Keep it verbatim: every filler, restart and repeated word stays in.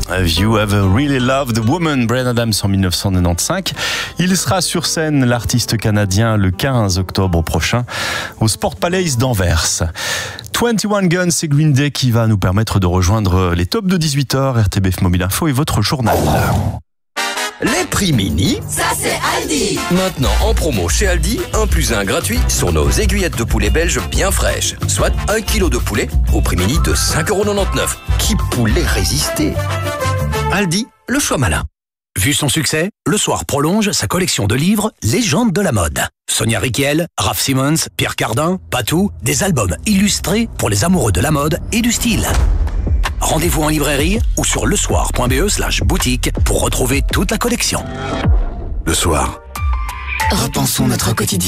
Have You Ever Really Loved a Woman, Bryan Adams en mille neuf cent quatre-vingt-quinze. Il sera sur scène, l'artiste canadien, le quinze octobre prochain au Sport Palace d'Anvers. vingt et un Guns, c'est Green Day qui va nous permettre de rejoindre les tops de dix-huit heures, R T B F Mobile Info et votre journal. Les prix mini, ça c'est Aldi. Maintenant en promo chez Aldi, un plus un gratuit sur nos aiguillettes de poulet belges bien fraîches. Soit un kilo de poulet au prix mini de cinq euros quatre-vingt-dix-neuf. Qui pourrait résister? Aldi, le choix malin. Vu son succès, Le Soir prolonge sa collection de livres Légendes de la mode. Sonia Rykiel, Raph Simmons, Pierre Cardin, Patou, des albums illustrés pour les amoureux de la mode et du style. Rendez-vous en librairie ou sur lesoir point be slash boutique pour retrouver toute la collection. Le Soir. Repensons notre quotidien.